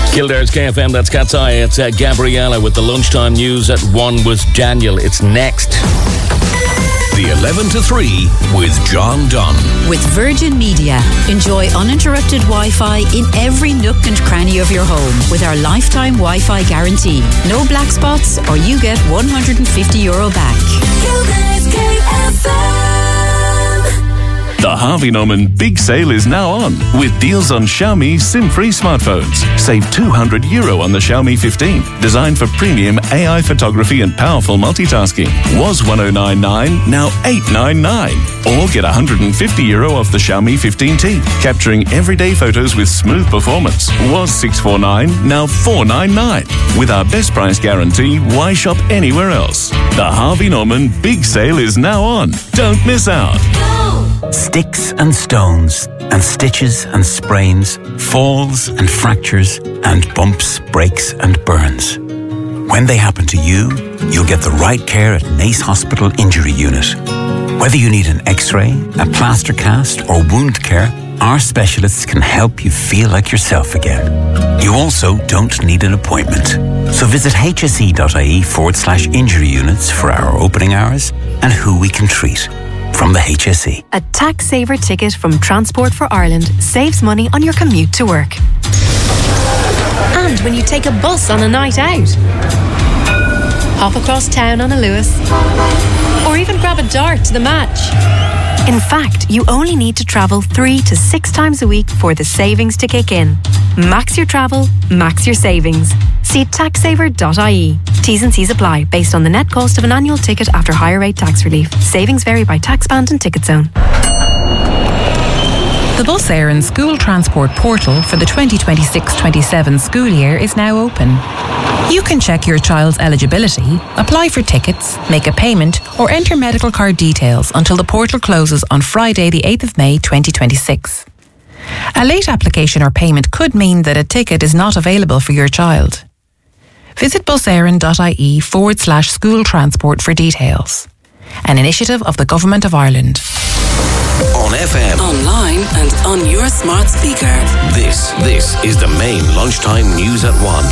Kildare's KFM, that's Cat's Eye. It's Gabriella with the lunchtime news at 1 with Daniel. It's next. The 11 to 3 with John Dunn. With Virgin Media. Enjoy uninterrupted Wi-Fi in every nook and cranny of your home with our lifetime Wi-Fi guarantee. No black spots or you get €150 back. Kildare's KFM. The Harvey Norman Big Sale is now on with deals on Xiaomi SIM-free smartphones. Save €200 on the Xiaomi 15, designed for premium AI photography and powerful multitasking. Was €1,099, now €899. Or get €150 off the Xiaomi 15T, capturing everyday photos with smooth performance. Was $649, now $499. With our best price guarantee, why shop anywhere else? The Harvey Norman Big Sale is now on. Don't miss out. Sticks and stones, and stitches and sprains, falls and fractures, and bumps, breaks and burns. When they happen to you, you'll get the right care at Nace Hospital Injury Unit. Whether you need an X-ray, a plaster cast or wound care, our specialists can help you feel like yourself again. You also don't need an appointment. So visit hse.ie/injury units for our opening hours and who we can treat. From the HSE. A tax saver ticket from Transport for Ireland saves money on your commute to work. And when you take a bus on a night out. Hop across town on a Lewis. Or even grab a dart to the match. In fact, you only need to travel 3 to 6 times a week for the savings to kick in. Max your travel, max your savings. See taxsaver.ie. T's and C's apply based on the net cost of an annual ticket after higher rate tax relief. Savings vary by tax band and ticket zone. The Bus Éireann School Transport Portal for the 2026-27 school year is now open. You can check your child's eligibility, apply for tickets, make a payment or enter medical card details until the portal closes on Friday the 8th of May 2026. A late application or payment could mean that a ticket is not available for your child. Visit buseireann.ie/school transport for details. An initiative of the Government of Ireland. On FM, Online and on your smart speaker. this is the main lunchtime news at 1.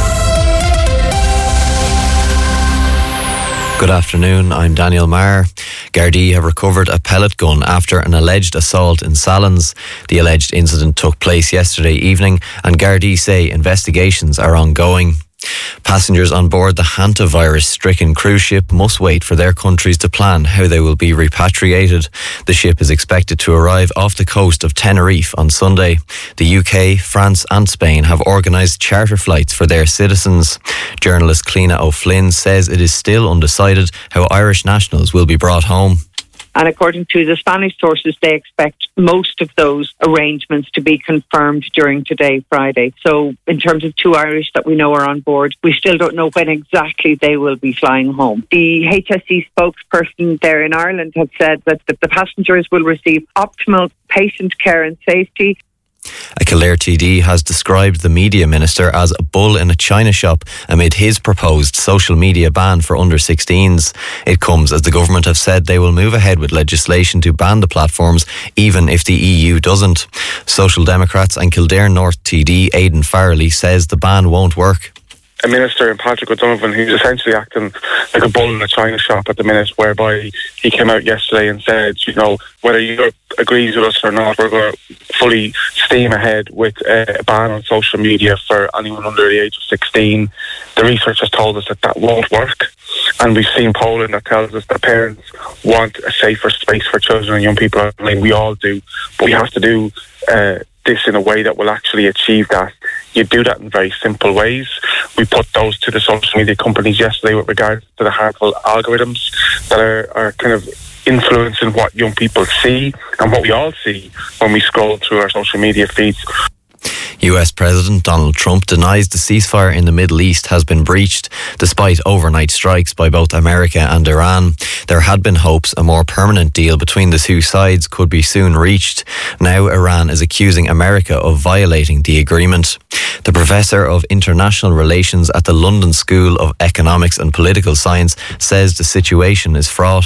Good afternoon, I'm Daniel Maher. Gardaí have recovered a pellet gun after an alleged assault in Sallins. The alleged incident took place yesterday evening and Gardaí say investigations are ongoing. Passengers on board the hantavirus-stricken cruise ship must wait for their countries to plan how they will be repatriated. The ship is expected to arrive off the coast of Tenerife on Sunday. The UK, France and Spain have organised charter flights for their citizens. Journalist Cliona O'Flynn says it is still undecided how Irish nationals will be brought home. And according to the Spanish sources, they expect most of those arrangements to be confirmed during today, Friday. So in terms of 2 Irish that we know are on board, we still don't know when exactly they will be flying home. The HSE spokesperson there in Ireland has said that the passengers will receive optimal patient care and safety. A Kildare TD has described the media minister as a bull in a china shop amid his proposed social media ban for under-16s. It comes as the government have said they will move ahead with legislation to ban the platforms even if the EU doesn't. Social Democrats and Kildare North TD Aidan Farrelly says the ban won't work. A minister in Patrick O'Donovan who's essentially acting like a bull in a china shop at the minute, whereby he came out yesterday and said, you know, whether Europe agrees with us or not, we're going to fully steam ahead with a ban on social media for anyone under the age of 16. The research has told us that that won't work. And we've seen polling that tells us that parents want a safer space for children and young people. I mean, we all do. But we have to do this in a way that will actually achieve that. You do that in very simple ways. We put those to the social media companies yesterday with regards to the harmful algorithms that are kind of influencing what young people see and what we all see when we scroll through our social media feeds. US President Donald Trump denies the ceasefire in the Middle East has been breached, despite overnight strikes by both America and Iran. There had been hopes a more permanent deal between the two sides could be soon reached. Now Iran is accusing America of violating the agreement. The Professor of International Relations at the London School of Economics and Political Science says the situation is fraught.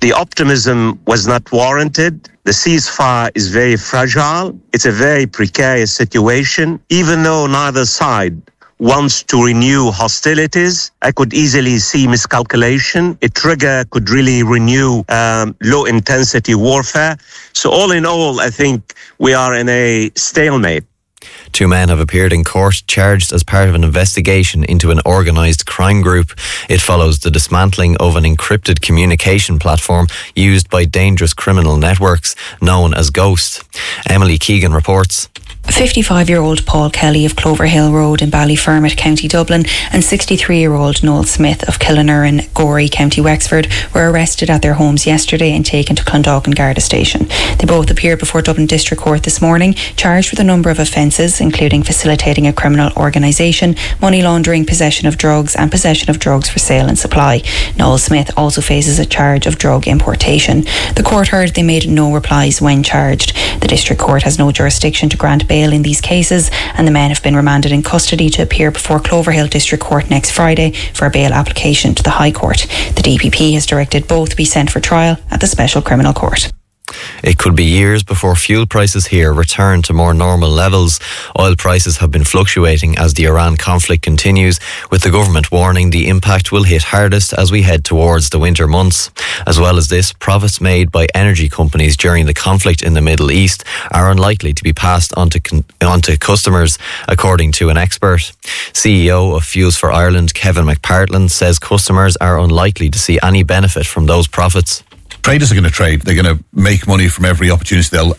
The optimism was not warranted. The ceasefire is very fragile. It's a very precarious situation. Even though neither side wants to renew hostilities, I could easily see miscalculation. A trigger could really renew low-intensity warfare. So all in all, I think we are in a stalemate. 2 men have appeared in court charged as part of an investigation into an organised crime group. It follows the dismantling of an encrypted communication platform used by dangerous criminal networks known as Ghost. Emily Keegan reports. 55-year-old Paul Kelly of Clover Hill Road in Ballyfermot, County Dublin, and 63-year-old Noel Smith of Killenarin, Gorey, County Wexford, were arrested at their homes yesterday and taken to Clondalkin Garda Station. They both appeared before Dublin District Court this morning, charged with a number of offences, including facilitating a criminal organisation, money laundering, possession of drugs, and possession of drugs for sale and supply. Noel Smith also faces a charge of drug importation. The court heard they made no replies when charged. The District Court has no jurisdiction to grant bail in these cases, and the men have been remanded in custody to appear before Cloverhill District Court next Friday for a bail application to the High Court. The DPP has directed both be sent for trial at the Special Criminal Court. It could be years before fuel prices here return to more normal levels. Oil prices have been fluctuating as the Iran conflict continues, with the government warning the impact will hit hardest as we head towards the winter months. As well as this, profits made by energy companies during the conflict in the Middle East are unlikely to be passed on to customers, according to an expert. CEO of Fuels for Ireland, Kevin McPartland, says customers are unlikely to see any benefit from those profits. Traders are going to trade. They're going to make money from every opportunity. They'll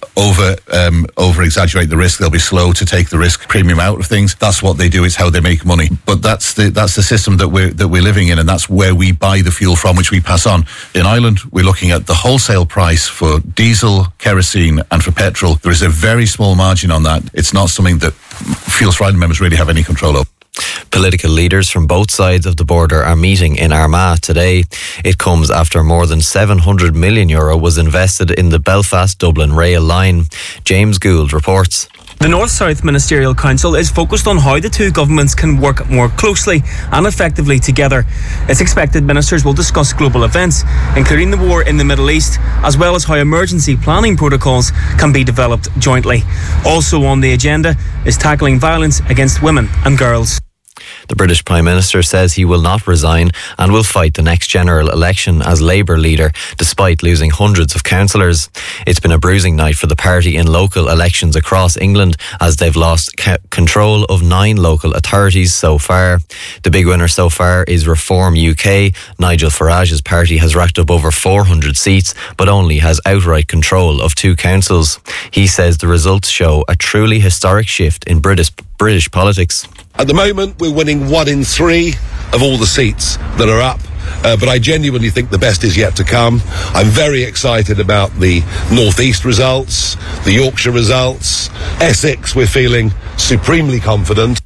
over exaggerate the risk. They'll be slow to take the risk premium out of things. That's what they do. It's how they make money. But that's the system that we're living in, and that's where we buy the fuel from, which we pass on. In Ireland, we're looking at the wholesale price for diesel, kerosene, and for petrol. There is a very small margin on that. It's not something that Fuels for Ireland members really have any control over. Political leaders from both sides of the border are meeting in Armagh today. It comes after more than €700 million was invested in the Belfast-Dublin rail line. James Gould reports. The North-South Ministerial Council is focused on how the two governments can work more closely and effectively together. It's expected ministers will discuss global events, including the war in the Middle East, as well as how emergency planning protocols can be developed jointly. Also on the agenda is tackling violence against women and girls. The British Prime Minister says he will not resign and will fight the next general election as Labour leader, despite losing hundreds of councillors. It's been a bruising night for the party in local elections across England, as they've lost control of 9 local authorities so far. The big winner so far is Reform UK. Nigel Farage's party has racked up over 400 seats, but only has outright control of 2 councils. He says the results show a truly historic shift in British politics. At the moment, we're winning 1 in 3 of all the seats that are up. But I genuinely think the best is yet to come. I'm very excited about the North East results, the Yorkshire results. Essex, we're feeling supremely confident.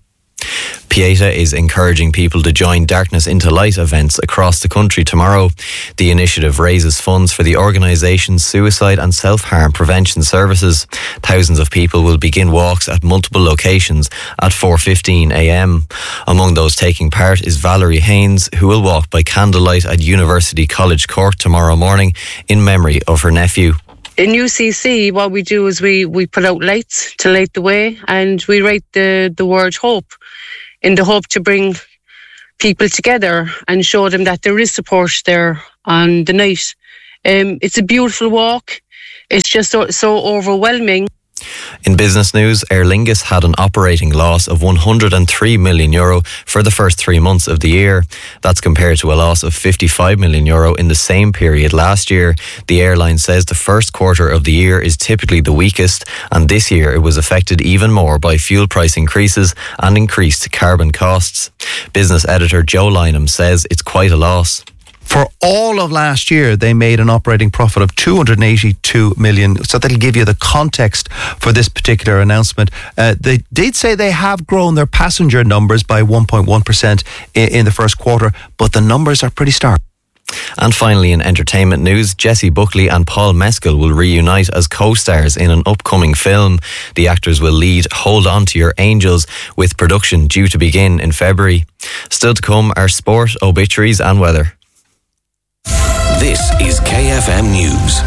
Pieta is encouraging people to join Darkness into Light events across the country tomorrow. The initiative raises funds for the organisation's suicide and self-harm prevention services. Thousands of people will begin walks at multiple locations at 4:15 a.m. Among those taking part is Valerie Haynes, who will walk by candlelight at University College Cork tomorrow morning in memory of her nephew. In UCC, what we do is we put out lights to light the way, and we write the word hope, in the hope to bring people together and show them that there is support there on the night. It's a beautiful walk. It's just so overwhelming. In business news, Aer Lingus had an operating loss of €103 million for the first 3 months of the year. That's compared to a loss of €55 million in the same period last year. The airline says the first quarter of the year is typically the weakest, and this year it was affected even more by fuel price increases and increased carbon costs. Business editor Joe Lynham says it's quite a loss. For all of last year, they made an operating profit of $282 million. So that'll give you the context for this particular announcement. They did say they have grown their passenger numbers by 1.1% in the first quarter, but the numbers are pretty stark. And finally, in entertainment news, Jessie Buckley and Paul Mescal will reunite as co-stars in an upcoming film. The actors will lead Hold On To Your Angels, with production due to begin in February. Still to come are sport, obituaries and weather. This is KFM News.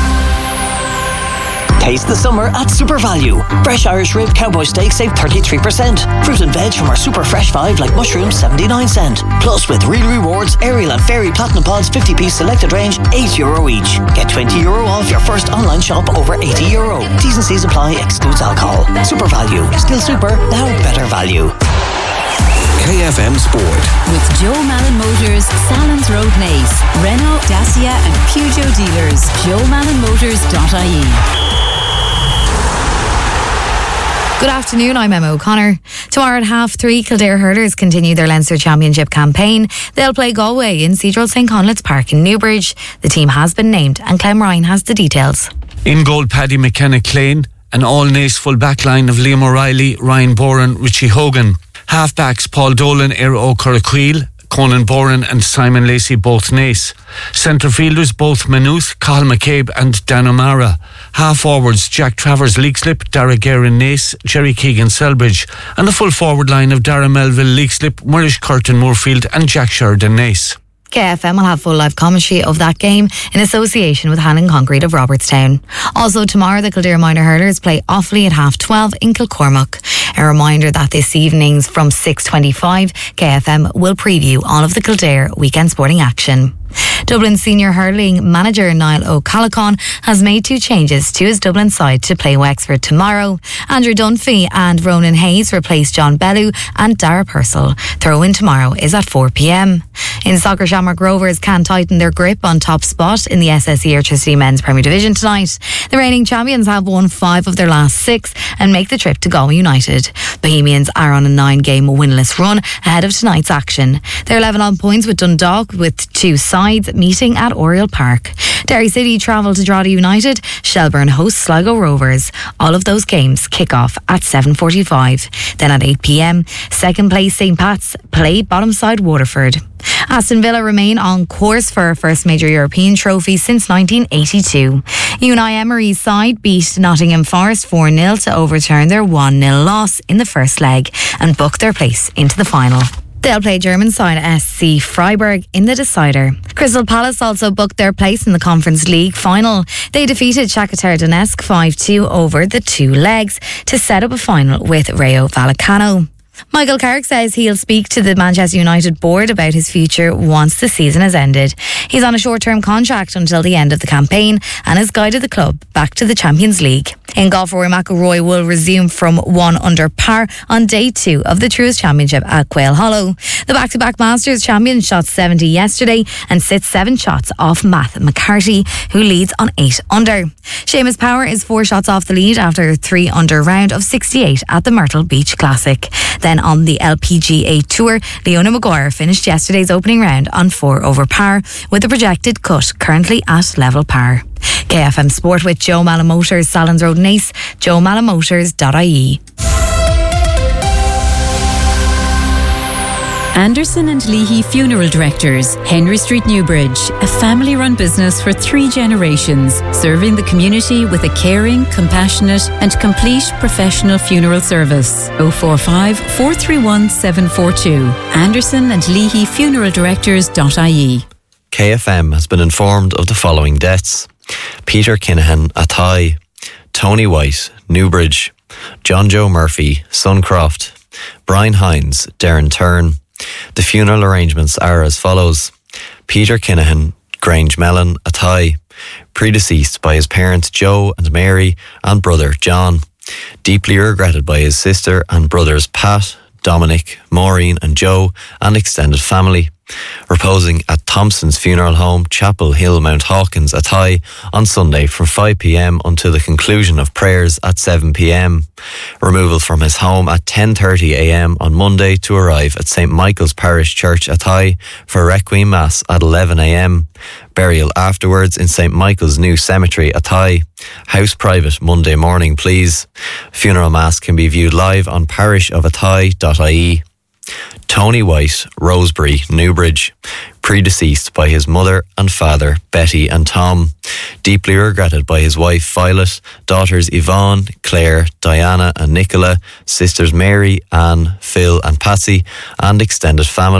Taste the summer at Super Value. Fresh Irish rib cowboy steak save 33%. Fruit and veg from our Super Fresh 5 like mushrooms 79 cent. Plus with Real Rewards, Ariel and Fairy Platinum Pods 50-piece selected range €8 each. Get €20 off your first online shop over €80. T's and C's apply, excludes alcohol. Super Value. Still super, now better value. KFM Sport. With Joe Malin Motors, Salons Road Nace, Renault, Dacia and Peugeot dealers. JoeMalinMotors.ie. Good afternoon, I'm Emma O'Connor. Tomorrow at 3:30, Kildare Hurlers continue their Leinster Championship campaign. They'll play Galway in Cedral St Conleth's Park in Newbridge. The team has been named and Clem Ryan has the details. In goal, Paddy McKenna-Clane, an all-Nace full back line of Liam O'Reilly, Ryan Boran, Richie Hogan. Half-backs Paul Dolan, Eire O'Curraquil, Conan Boran and Simon Lacey, both Nace. Centre fielders both Maynooth, Cathal McCabe and Dan O'Mara. Half forwards Jack Travers, Leixlip, Dara Guerin, Nace, Jerry Keegan, Selbridge, and the full forward line of Dara Melville, Leixlip, Murish Curtin, Moorfield and Jack Sheridan, Nace. KFM will have full live commentary of that game in association with Hannon Concrete of Robertstown. Also tomorrow, the Kildare Minor Hurlers play Offaly at 12:30 in Kilcormac. A reminder that this evening's from 6:25, KFM will preview all of the Kildare weekend sporting action. Dublin senior hurling manager Niall O'Callaghan has made 2 changes to his Dublin side to play Wexford tomorrow. Andrew Dunphy and Ronan Hayes replace John Bellew and Dara Purcell. Throw-in tomorrow is at 4 p.m. In soccer, Shamrock Rovers can tighten their grip on top spot in the SSE Airtricity Men's Premier Division tonight. The reigning champions have won 5 of their last 6 and make the trip to Galway United. Bohemians are on a 9-game winless run ahead of tonight's action. They're 11 on points with Dundalk, with 2 sides meeting at Oriel Park. Derry City travel to Drogheda United. Shelburne hosts Sligo Rovers. All of those games kick off at 7:45. Then at 8 p.m, second place St Pat's play bottom side Waterford. Aston Villa remain on course for a first major European trophy since 1982. Unai Emery's side beat Nottingham Forest 4-0 to overturn their 1-0 loss in the first leg and book their place into the final. They'll play German side SC Freiburg in the decider. Crystal Palace also booked their place in the Conference League final. They defeated Shakhtar Donetsk 5-2 over the 2 legs to set up a final with Rayo Vallecano. Michael Carrick says he'll speak to the Manchester United board about his future once the season has ended. He's on a short-term contract until the end of the campaign and has guided the club back to the Champions League. In golf, Rory McIlroy will resume from 1 under par on day 2 of the Truist Championship at Quail Hollow. The back-to-back Masters champion shot 70 yesterday and sits 7 shots off Matt McCarthy, who leads on 8 under. Seamus Power is 4 shots off the lead after a 3 under round of 68 at the Myrtle Beach Classic. Then on the LPGA Tour, Leona Maguire finished yesterday's opening round on 4 over par, with a projected cut currently at level par. KFM Sport with Joe Malin Motors, Salons Road Nace, JoeMalinMotors.ie. Anderson and Leahy Funeral Directors, Henry Street, Newbridge, a family-run business for 3 generations, serving the community with a caring, compassionate and complete professional funeral service. 045 431 742. Anderson and Leahy Funeral Directors.ie. KFM has been informed of the following deaths: Peter Kinahan, Athy; Tony White, Newbridge; John Joe Murphy, Suncroft; Brian Hines, Derren Turn. The funeral arrangements are as follows: Peter Kinahan, Grange Mellon, Athy, predeceased by his parents Joe and Mary and brother John, deeply regretted by his sister and brothers Pat, Dominic, Maureen and Joe and extended family. Reposing at Thompson's Funeral Home, Chapel Hill, Mount Hawkins, Athy, on Sunday from 5 p.m. until the conclusion of prayers at 7 p.m. Removal from his home at 10:30 a.m. on Monday to arrive at St. Michael's Parish Church, Athy, for Requiem Mass at 11 a.m. Burial afterwards in St. Michael's New Cemetery, Athy. House private Monday morning, please. Funeral Mass can be viewed live on parishofathy.ie. Tony White, Rosebery, Newbridge, predeceased by his mother and father, Betty and Tom, deeply regretted by his wife, Violet, daughters Yvonne, Claire, Diana and Nicola, sisters Mary, Anne, Phil and Patsy, and extended family.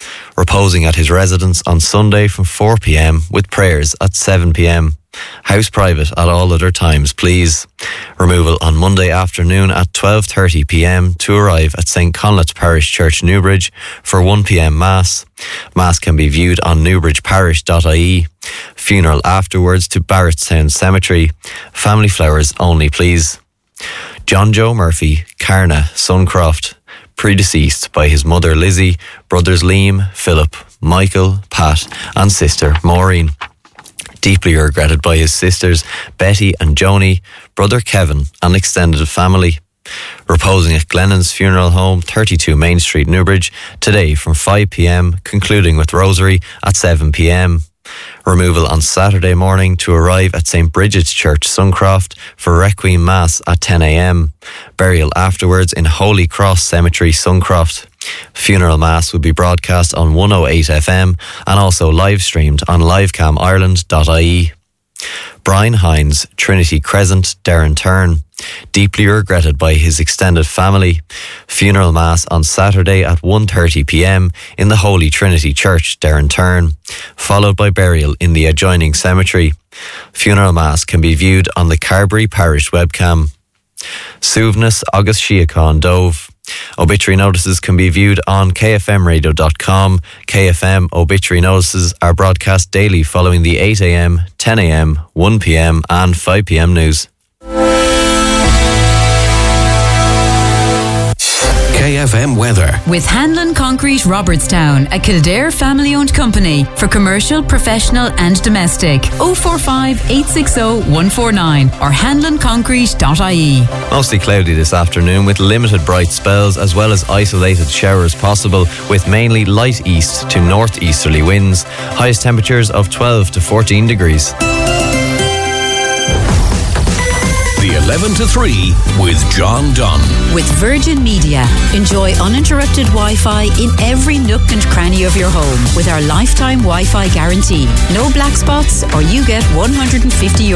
Reposing at his residence on Sunday from 4 p.m. with prayers at 7 p.m. House private at all other times, please. Removal on Monday afternoon at 12:30 p.m. to arrive at St. Conleth's Parish Church, Newbridge for 1 p.m. Mass. Mass can be viewed on newbridgeparish.ie. Funeral afterwards to Barrettstown Cemetery. Family flowers only, please. John Joe Murphy, Carna, Suncroft, predeceased by his mother Lizzie, brothers Liam, Philip, Michael, Pat and sister Maureen. Deeply regretted by his sisters Betty and Joni, brother Kevin and extended family. Reposing at Glennon's Funeral Home, 32 Main Street, Newbridge, today from 5 p.m, concluding with Rosary at 7 p.m. Removal on Saturday morning to arrive at St. Bridget's Church, Suncroft for Requiem Mass at 10 a.m. Burial afterwards in Holy Cross Cemetery, Suncroft. Funeral Mass will be broadcast on 108 FM and also live streamed on livecamireland.ie. Brian Hines, Trinity Crescent, Derren Turn. Deeply regretted by his extended family. Funeral Mass on Saturday at 1:30 p.m. in the Holy Trinity Church, Derren Turn, followed by burial in the adjoining cemetery. Funeral Mass can be viewed on the Carbery Parish webcam. Suvenus August Shiacon Dove. Obituary notices can be viewed on kfmradio.com. KFM obituary notices are broadcast daily following the 8 a.m, 10 a.m, 1 p.m and 5 p.m news. KFM weather. With Hanlon Concrete Robertstown, a Kildare family-owned company for commercial, professional and domestic. 045 860 149 or hanlonconcrete.ie. Mostly cloudy this afternoon with limited bright spells as well as isolated showers possible with mainly light east to northeasterly winds. Highest temperatures of 12 to 14 degrees. The 11 to 3 with John Dunn. With Virgin Media, enjoy uninterrupted Wi-Fi in every nook and cranny of your home with our lifetime Wi-Fi guarantee. No black spots or you get €150